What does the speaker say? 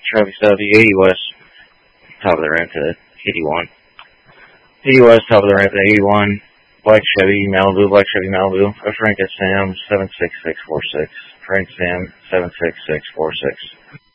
Travis W. 80 West, top of the ramp to 81. 80 West, top of the ramp to 81. Black Chevy Malibu. Frank S. Sam 76646. Frank Sam 76646.